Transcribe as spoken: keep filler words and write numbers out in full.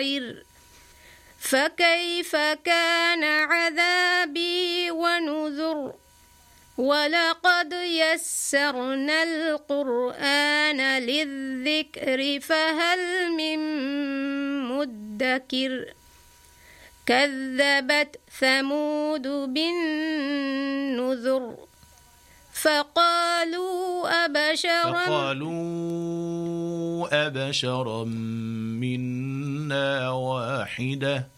سعر فكيف كان عذابي ونذر ولقد يسرنا القرآن للذكر فهل من مدكر كذبت ثمود بالنذر فقالوا أبشرا فقالوا أبشرا منا واحدة